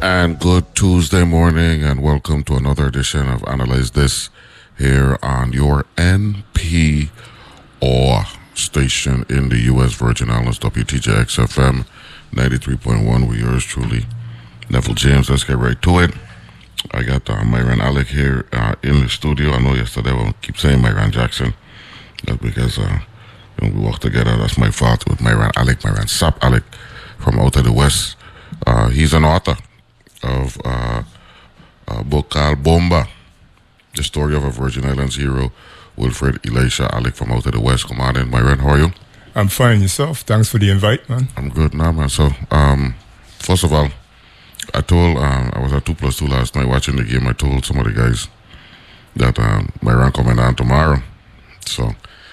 And good Tuesday morning, and welcome to another edition of Analyze This here on your NPR station in the U.S. Virgin Islands, WTJX FM 93.1 with yours truly, Neville James. Let's get right to it. I got Myron Alec here in the studio. I know yesterday I will keep saying Myron Jackson. That's because we work together. That's my fault with Myron Alec, Myron Sap Alec from out of the West. He's an author of a book called Bomba, the story of a Virgin Islands hero, Wilfred Elisha Alec from out of the West. Come on in, Myron. How are you? I'm fine. Yourself? Thanks for the invite, man. I'm good now, man. So, first of all, I told, I was at 2+2 last night watching the game. I told some of the guys that Myron coming on tomorrow. So,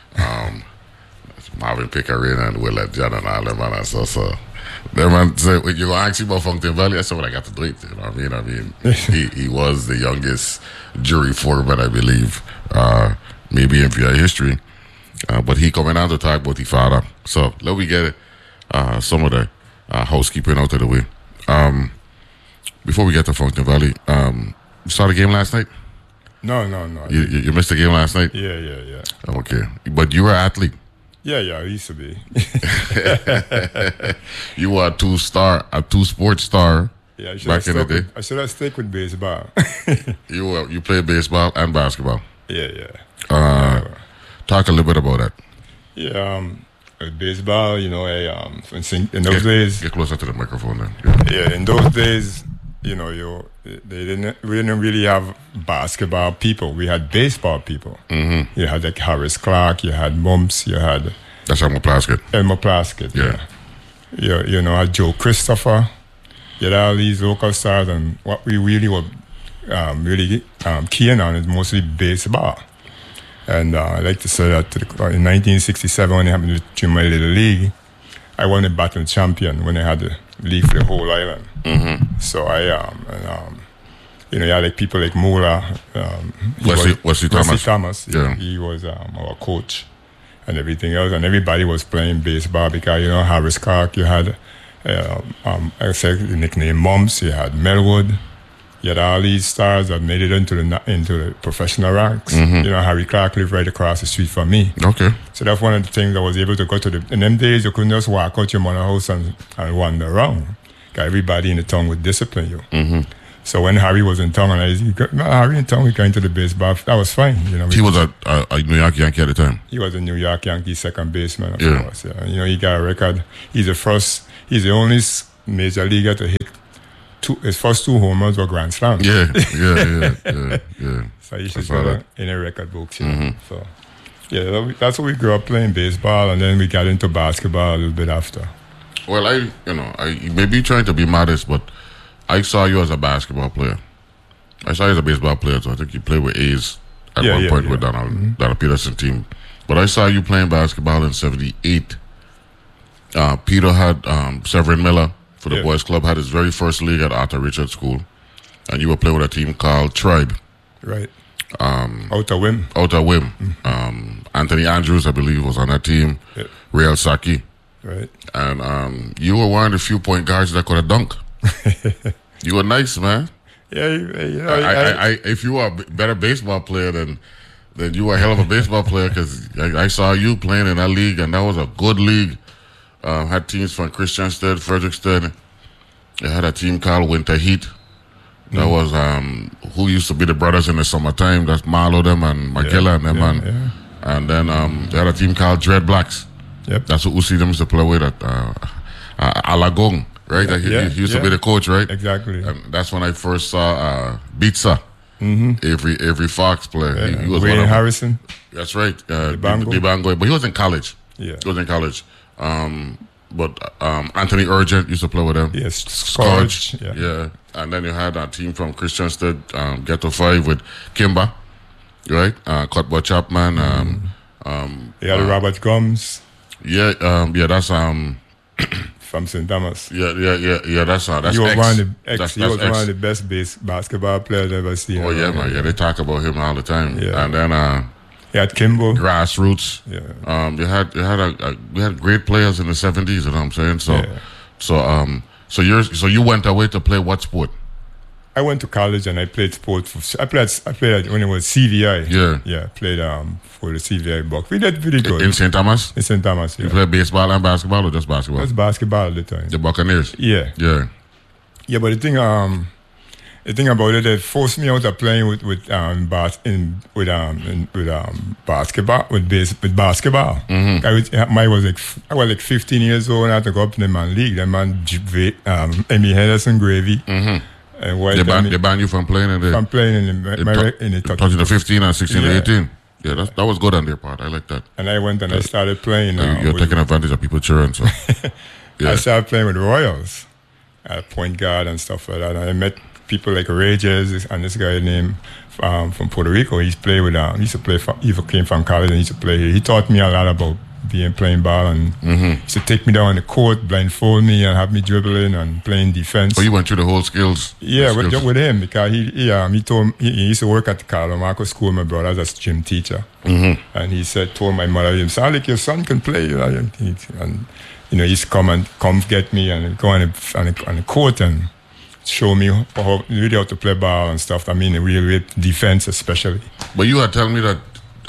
Marvin Pickering and Willard John and all them, man. And so the man said, when you go ask him about Fountain Valley, I said, well, I got to do it. You know what I mean? he was the youngest jury foreman, I believe, maybe in VI history. But he coming on to talk about the father. So let me get some of the housekeeping out of the way. Before we get to Fountain Valley, you saw the game last night? No. You missed the game last night? Yeah. Okay. But you were an athlete. Yeah, I used to be. You were a two-sport star back in the day. I should have stuck with baseball. You played baseball and basketball. Yeah. Talk a little bit about that. Yeah, baseball, in those days. Get closer to the microphone then. Yeah, in those days, we didn't really have basketball people. We had baseball people. Mm-hmm. You had like Harris Clark, you had Mumps, you had... That's Elmer Plaskett. Yeah. You had Joe Christopher. You had all these local stars, and what we really were keen on is mostly baseball. And I like to say that in 1967, when it happened to Junior Little League, I won the battle champion when I had the league for the whole island. Mm-hmm. So I you had like people like Mola, Wesley Thomas. Yeah. He was our coach and everything else, and everybody was playing baseball because Harris Clark, you had I said the nickname Mumps, you had Melwood. You had all these stars that made it into the professional ranks. Mm-hmm. Harry Clark lived right across the street from me. Okay. So that's one of the things I was able to go to. In them days, you couldn't just walk out your mother's house and wander around. Because everybody in the town would discipline you. Mm-hmm. So when Harry was in town, and I said, Harry in town, we going to the baseball. That was fine. He was a New York Yankee at the time. He was a New York Yankee second baseman, of course. Yeah. He got a record. He's the only major leaguer to hit his first 2 home runs were Grand Slams. Yeah. So he should go in a record books. Mm-hmm. So, that's what we grew up playing baseball, and then we got into basketball a little bit after. Well, I maybe trying to be modest, but I saw you as a basketball player. I saw you as a baseball player, so I think you played with A's at one point with Donald Peterson team. But I saw you playing basketball in '78. Peter had Severin Miller for the boys club, had his very first league at Arthur Richards School, and you were playing with a team called Tribe. Right. Outer Wim. Mm-hmm. Anthony Andrews, I believe, was on that team. Yep. Real Saki. Right. And you were one of the few point guards that could have dunked. You were nice, man. Yeah, if you were a better baseball player then you were a hell of a baseball player, because I saw you playing in that league, and that was a good league. Had teams from Christiansted, Frederiksted. They had a team called Winter Heat. That was who used to be the brothers in the summertime. That's Marlo them and Magilla and them. And then they had a team called Dread Blacks. Yep. That's what Uzi them used to play with at Alagong, right? He used to be the coach, right? Exactly. And that's when I first saw Bitsa. Mm-hmm. Every Fox player. He was Wayne Harrison. That's right. Dibango. But he was in college. Yeah. He was in college. But Anthony Urgent used to play with them. Yes, Scourge. Yeah. And then you had a team from Christiansted, Ghetto 5 with Kimba, right? Cuthbert Chapman. You had Robert Gums. Yeah, that's from St. Thomas. Yeah, that's he was one of the best basketball players I've ever seen. Oh yeah, man. Yeah, they talk about him all the time. Yeah. And then you had Kimbo. Grassroots. Yeah. We had great players in the 70s, you know what I'm saying? So So you went away to play what sport? I went to college and I played sport. I played when it was CVI. Yeah. Played for the CVI Bucks. We did pretty good In St. Thomas. in St. Thomas. Yeah. You played baseball and basketball, or just It basketball? was basketball at the time. The Buccaneers. Yeah. Yeah. Yeah, but the thing about it, it forced me out of playing with basketball with basketball. Mm-hmm. I was like 15 years old and I had to go up in the man league. The man Emmy Henderson Gravy. Mm-hmm. And White They banned you from playing in the from playing in the touching the 15 and 16 and Yeah. 18. Yeah, that was good on their part. I like that. And I went and I started playing. You're taking advantage of people cheering. So yeah. I started playing with Royals at point guard and stuff like that. And I met people like Rages and this guy named from Puerto Rico. He used to play. He came from college and he used to play here. He taught me a lot about playing ball and Mm-hmm. used to take me down on the court, blindfold me, and have me dribbling and playing defense. But you went through the whole skills. Yeah, the skills. with him because he used to work at the Carlo Marco School. My brother as a gym teacher, and he told my mother, "You sound like your son can play." And he used to come get me and go on the court and show me really how to play ball and stuff. I mean, real defense especially. But you had told me that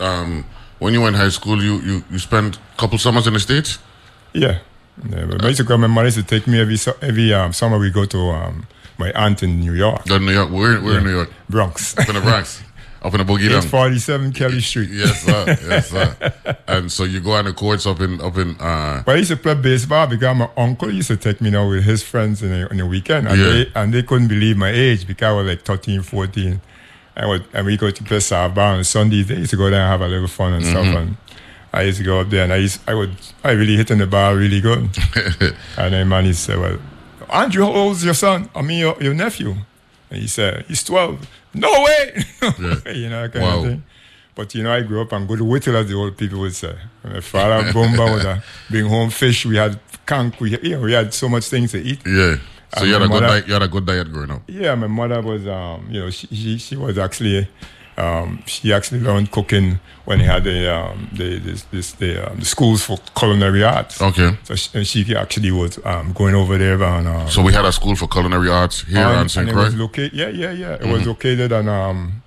when you were in high school, you spent a couple summers in the States? Yeah. But basically, my mother used to take me every summer. We go to my aunt in New York. Go to New York. We're in New York. Bronx. Up in the Bronx. Up in the Boogie Down. 847 Kelly Street. Yes, sir. Yes, sir. And so you go on the courts up in. But I used to play baseball because my uncle used to take me with his friends in the weekend. And they couldn't believe my age because I was like 13, 14. And we go to play softball on Sundays. They used to go there and have a little fun and stuff. And I used to go up there and I really hitting the ball really good. And then man, he said, "Well, Andrew, how old's your son? I mean, your nephew?" And he said, "He's 12. No way!" That kind of thing. But I grew up on good whittle, as the old people would say. My father Bumba would bring home fish. We had conch. We had so much things to eat. Yeah. So you had a good diet. You had a good diet growing up. Yeah, my mother was, she was actually, she actually learned cooking when he had the schools for culinary arts. Okay. So she actually was going over there on. So we had a school for culinary arts here on St. Croix. It was located on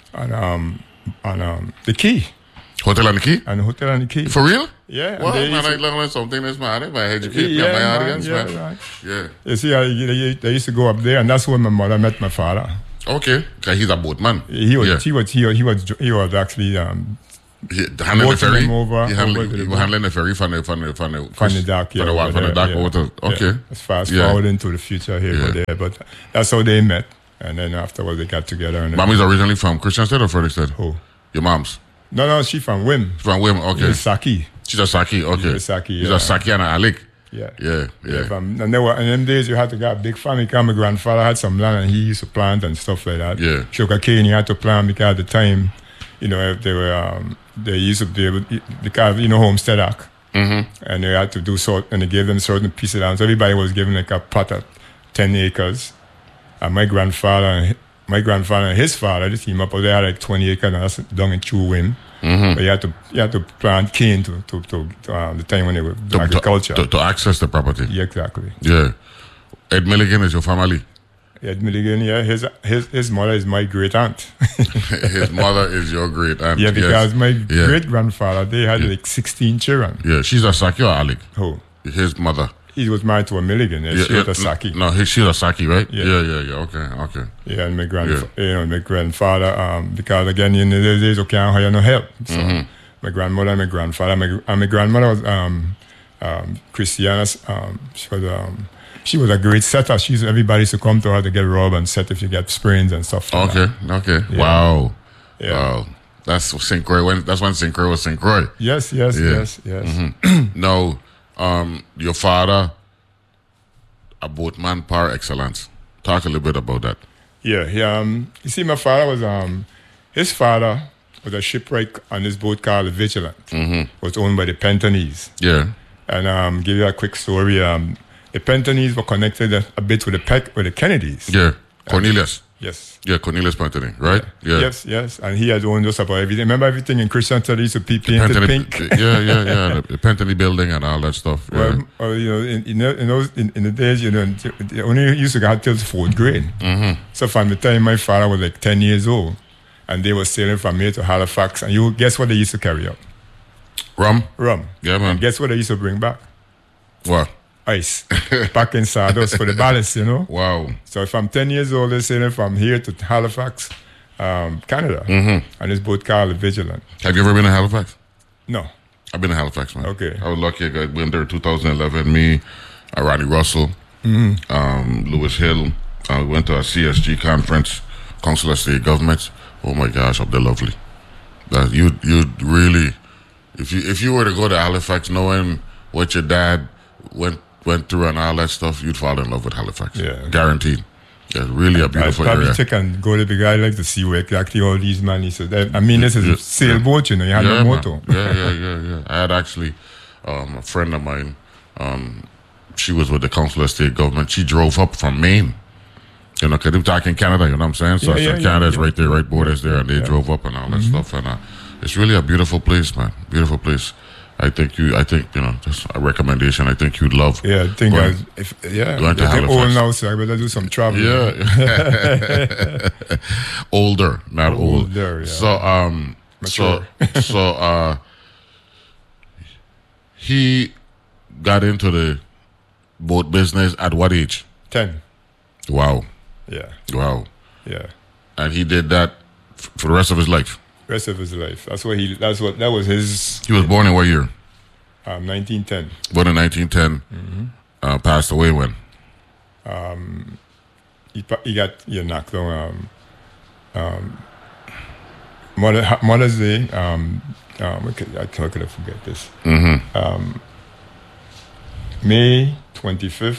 the Key. Hotel on the Key. And Hotel on the Key. For real? Yeah. Well, man, I learned something this morning. My education, my audience, man. Right. Yeah. You see, they used to go up there, and that's when my mother met my father. Okay. Because he's a boatman. He was actually handling the ferry. He was handling the ferry from the dock. From the dock over to. Okay. Let's fast forward into the future here, but that's how they met, and then afterwards they got together. And Mommy's originally from Christiansted or Frederiksted? Who? Your mom's. No, she's from Wim. From Wim, okay. She's Saki. She's a Saki, okay. She's a Saki, She's a Saki and a Alik. Yeah. And And in them days, you had to get a big family. Because my grandfather had some land and he used to plant and stuff like that. Yeah. Sugar cane, he had to plant because at the time, if they used to be able, because, Homestead Act. Mm-hmm. And they had to do and they gave them certain pieces of land. So everybody was given like a plot of 10 acres. And my grandfather and his father, the team up, they had like 20 acres and that's down in True Wim. But you had to plant cane to the time when they were agriculture. To access the property. Yeah, exactly. Yeah. Ed Milligan is your family. Ed Milligan, yeah. His mother is my great aunt. His mother is your great aunt. Yeah, because my great grandfather, they had like 16 children. Yeah, she's a Saki or Alik? Who? His mother. He was married to a Milligan. She was a Saki. No, she's a Saki, right? Yeah. Okay. Yeah, and my grandfather, because again, in the days, you can't hire no help. So my grandmother and my grandfather, my grandmother was Christiana. She was a great setter. Everybody used to come to her to get rubbed and set if you get sprains and stuff. Like that. Okay. Yeah. Wow. Yeah. Wow. That's St. Croix. That's when St. Croix was St. Croix. Yes. Mm-hmm. Now, your father, a boatman par excellence. Talk a little bit about that. Yeah. You see, my father was his father was a shipwright on this boat called the Vigilant. It was owned by the Pentonese. Yeah. And give you a quick story. The Pentonese were connected a bit with the Kennedys. Yeah. Cornelius. Yes. Yeah, Cornelius Pentany, right? Yeah. Yes. And he had owned just about everything. Remember everything in Christian Studies used to be painted pink? Yeah. The Pentany building and all that stuff. Yeah. Well, in the days, they only used to have till 4th grade. Mm-hmm. So from the time my father was like 10 years old, and they were sailing from here to Halifax, and you guess what they used to carry up? Rum? Yeah, man. And guess what they used to bring back? What? Ice. Back in Sardus for the ballast, Wow. So if I'm 10 years old, they're sailing from here to Halifax, Canada. Mm-hmm. And this boat called the Vigilant. Have you ever been to Halifax? No. I've been to Halifax, man. Okay. I was lucky. I went there in 2011. Me, Ronnie Russell, Lewis Hill. We went to a CSG conference, Council of State Governments. Oh my gosh, up there lovely. That you really, if you were to go to Halifax knowing what your dad went through and all that stuff, you'd fall in love with Halifax. Yeah. Guaranteed. Yeah, really a beautiful area. I'd probably check and go to the guy like to see where exactly all these men is. I mean, this is a sailboat, you had no motor. Yeah. I had actually a friend of mine, she was with the Council of State Government. She drove up from Maine. Because they were talking Canada, you know what I'm saying? So Canada's right there, right borders there, and they drove up and all that stuff. And it's really a beautiful place, man. Beautiful place. I think just a recommendation. I think you'd love. Yeah, I think going to Halifax. Old now, so I better do some traveling. Yeah, older, not old. Yeah. So he got into the boat business at what age? 10. Wow. Yeah. Wow. Yeah. And he did that for the rest of his life. Rest of his life. That was his. He was born in what year? 1910. Born in 1910. Mm-hmm. Passed away when? He got knocked down. Mother's Day. How could I forget this? Mm-hmm. May 25th,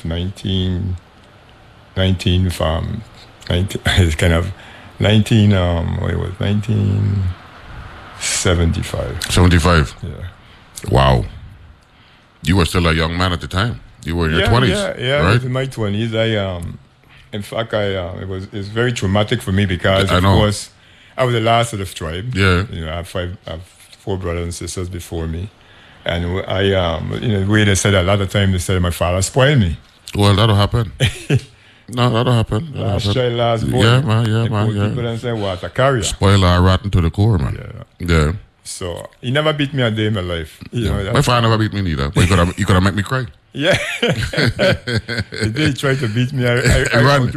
19 from 19. It's kind of 19. What it was 1975. 75. Yeah. Wow. You were still a young man at the time. You were in your 20s. Yeah. Right? I was in my 20s. In fact, it's very traumatic for me because I of know. course I was the last of the tribe. Yeah. I have 4 brothers and sisters before me, and the way they said a lot of times they said my father spoiled me. Well, that'll happen. No, that'll happen. Last child, last boy. Yeah, man. People then say, what, a carrier? Spoiler rotten to the core, man. Yeah. So, he never beat me a day in my life. My father never beat me neither, but he could have made me cry. Yeah. He did try to beat me. I run.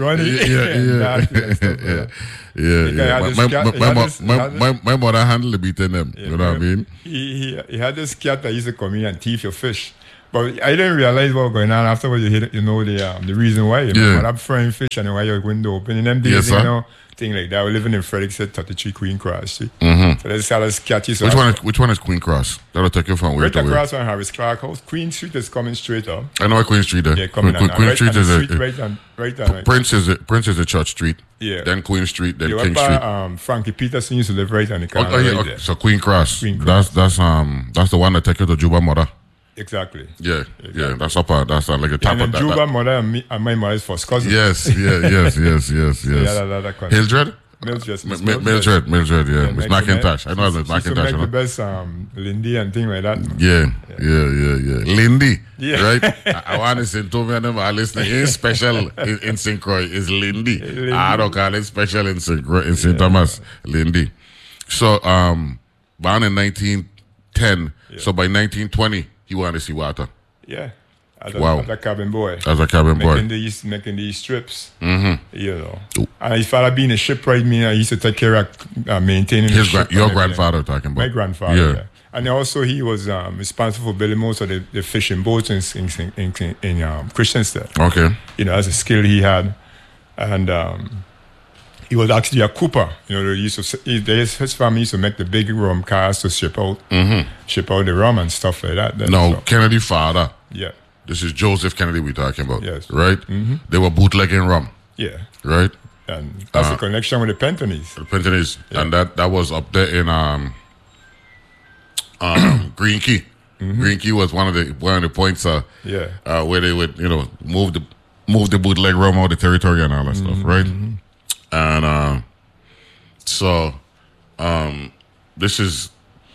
My mother handled the beating them. You know what I mean? He had this cat that used to come in and thief your fish. But I didn't realize what was going on. Afterwards, the reason why. When I'm frying fish and why your window open. In them days, thing like that. We're living in Frederickson, 33 Queen Cross Street. Mm-hmm. So there's this cat. Which one is Queen Cross? That'll take you from where right to where? Right across on Harris Clark House. Queen Street is coming straight up. I know where Queen Street is. Yeah, coming on. Queen Street is right on. Prince is a Church Street. Yeah. Then Queen Street. Then King Street. Frankie Peterson used to live right on the corner. Okay. So Queen Cross. That's the one that take you to Juba Mother. Exactly. Yeah. That's up. That's like a top of that. Juba Mother and my mother's first cousin. Yes. Yeah, Hildred. Mildred, yeah. Miss McIntosh. I know Miss McIntosh. She make the best Lindy and thing like that. Yeah. Lindy. Yeah. Right? I want to say to me and them are listening. It's special in St. Croix is Lindy. I don't call it special in St. Thomas. Lindy. So born in 1910. Yeah. So by 1920 he wanted to see water. Yeah. As a cabin boy. As a cabin boy. Making these strips. Mm-hmm. And his father being a shipwright, I used to take care of maintaining the ship. Your grandfather talking about? My grandfather, yeah. And also he was responsible for building most of the fishing boats in Christiansted. Okay. As a skill he had. And he was actually a cooper. His family used to make the big rum cars to ship out the rum and stuff like that. Kennedy father. Yeah. This is Joseph Kennedy we're talking about. Yes. Right? Mm-hmm. They were bootlegging rum. Yeah. Right? And that's the connection with the Pentonese. Yeah. And that was up there in Green Key. Mm-hmm. Green Key was one of the points where they would, move the bootleg rum out of the territory and all that stuff, right? Mm-hmm. And so this is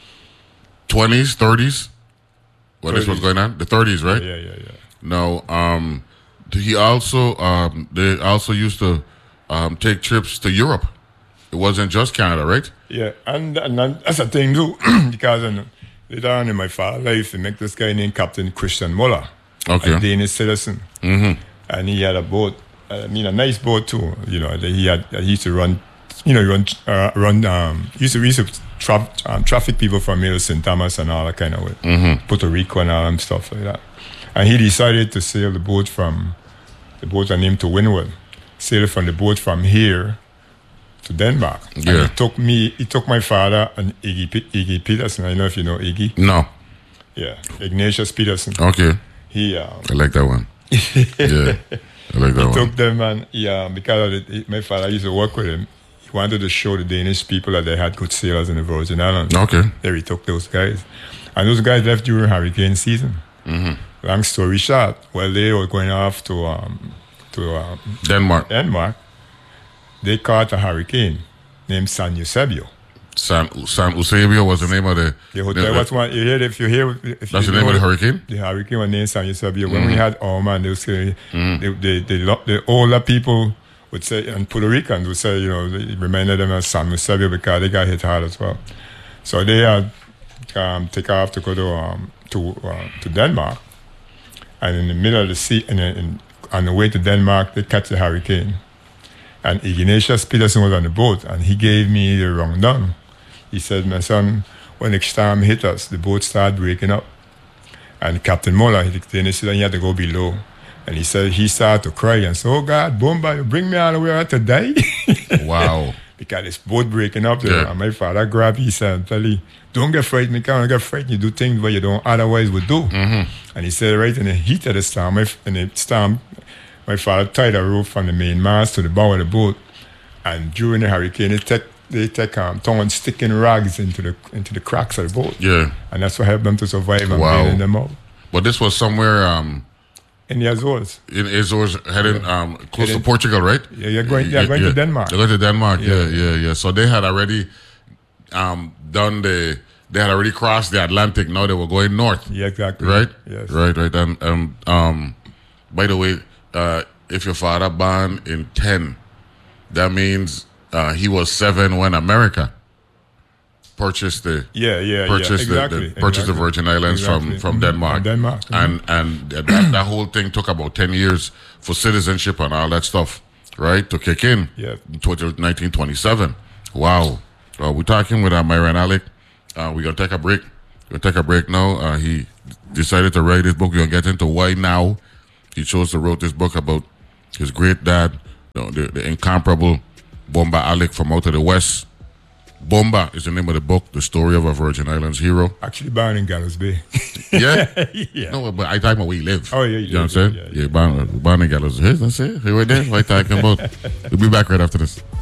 20s, 30s. When this was going on, the 30s, right? Yeah. No. He also they also used to take trips to Europe. It wasn't just Canada, right? Yeah, and that's a thing too, because later on in my father's life, they make this guy named Captain Christian Muller, Okay. a Danish citizen, and he had a boat. I mean, a nice boat too. You know, that he used to run. You know, used to traffic people from here to St. Thomas and all that kind of way, Puerto Rico and all that stuff like that. And he decided to sail the boat from the boat I named to Windward, sail from the boat from here to Denmark. Yeah. And he took my father and Iggy Peterson. I don't know if you know Iggy. No. Yeah, Ignatius Peterson. Okay. He I like that one. Yeah. I like that one. took them and because my father used to work with him. He wanted to show the Danish people that they had good sailors in the Virgin Islands. Okay. There he took those guys. And those guys left during hurricane season. Long story short, while they were going off to Denmark. they caught a hurricane named San Eusebio. San Eusebio was the name of the hotel. That's one. That's the name of the hurricane? The hurricane was named San Eusebio. When we had Irma, they would say, the older people would say, and Puerto Ricans would say, it reminded them of San Eusebio because they got hit hard as well. So they had take off to go to Denmark. And in the middle of the sea, on the way to Denmark, they catch the hurricane. And Ignatius Peterson was on the boat, and he gave me the rundown. He said, my son, when the storm hit us, the boat started breaking up. And Captain Muller, he had to go below. And he said, he started to cry and said, oh God, Bomba, you bring me all the way out to die? Wow. Because this boat breaking up there. Yeah. And my father grabbed he said, tell you, don't get frightened, because when you get frightened, you do things what you don't otherwise would do. And he said, right in the heat of the storm, my father tied a rope from the main mast to the bow of the boat. And during the hurricane, they take tongue sticking rags into the cracks of the boat. Yeah. And that's what helped them to survive and bailing them out. But this was somewhere in the Azores. In Azores, heading close to Portugal, right? Yeah, you're going to Denmark. You're going to Denmark, yeah. So they had already they had already crossed the Atlantic. Now they were going north. Yeah, exactly. Right? Yes. Right. And by the way, if your father born in 10, that means he was 7 when America purchased the Virgin Islands from Denmark. And that whole thing took about 10 years for citizenship and all that stuff, right, to kick in. Yeah. 1927. Wow. We're talking with Myron Alec. We're gonna take a break. We're gonna take a break now. He decided to write this book. We're gonna get into why now he chose to write this book about his great dad, the incomparable Bomba Alec from out of the West. Bomba is the name of the book, the story of a Virgin Islands hero. Actually born in Gallows Bay. Yeah? Yeah. No, but I talk about where he live. Oh, yeah. You know what I'm saying? Yeah, born in Gallows Bay. That's it. Right there. What I talking about. We'll be back right after this.